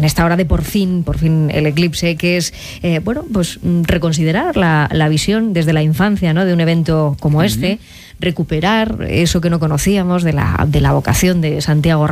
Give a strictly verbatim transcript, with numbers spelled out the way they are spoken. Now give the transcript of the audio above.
esta hora de por fin, por fin el eclipse, que es, eh, bueno, pues reconsiderar la, la visión desde la infancia, ¿no?, de un evento como este, uh-huh. recuperar eso que no conocíamos de la, de la vocación de Santiago